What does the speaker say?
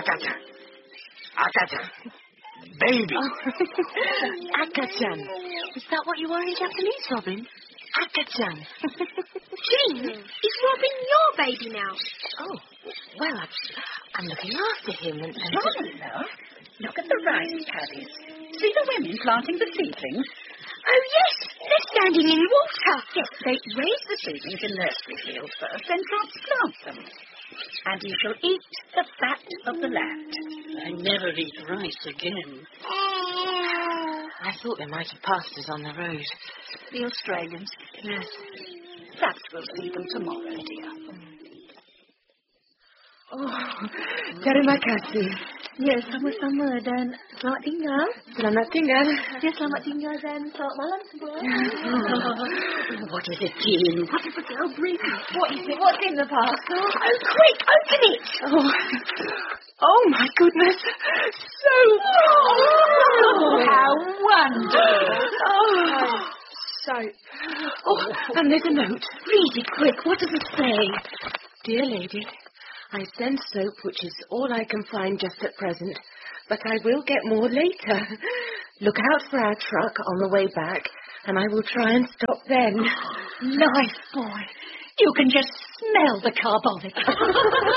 Akacha. Akacha. Baby. Akachan. Is that what you are in Japanese, Robin? Akachan. Jean, is Robin your baby now? Oh, well, I'm looking after him and... Robin, love, look at the rice paddies. See the women planting the seedlings? Oh, yes, they're standing in water. Yes, they raise the seedlings in nursery fields first, then transplant them. And you shall eat the fat of the land. I never eat rice again. I thought they might have passed us on the road. The Australians. Yes. Perhaps we'll see them tomorrow, dear. Oh, terima kasih. Ya, sama-sama dan selamat tinggal. Selamat tinggal. Ya, selamat tinggal dan selamat malam semua. What is it, Jean? What is the girl bringing? What is it? What's in the parcel? Oh, quick, open it. Oh my goodness. So... Oh, how wonderful. Soap. Oh, and there's a note. Read it quick. What does it say? Dear lady, I send soap, which is all I can find just at present, but I will get more later. Look out for our truck on the way back, and I will try and stop then. Nice boy. You can just smell the carbolic.